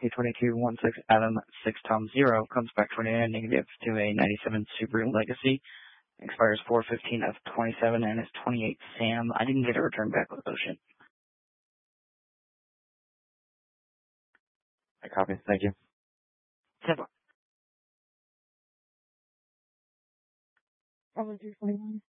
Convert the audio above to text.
A2216 Adam 6 Tom 0 comes back 29 negative to a 97 Subaru Legacy. Expires 4/15 of 27 and is 28 Sam. I didn't get a return back with Ocean. I copy. Thank you. 7. Probably 221.